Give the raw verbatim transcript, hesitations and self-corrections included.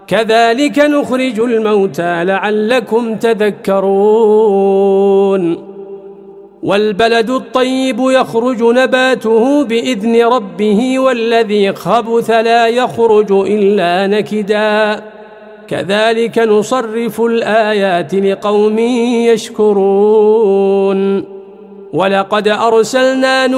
كذلك نخرج الموتى لعلكم تذكرون والبلد الطيب يخرج نباته بإذن ربه والذي خبث لا يخرج إلا نكدا كذلك نصرف الآيات لقوم يشكرون ولقد أرسلنا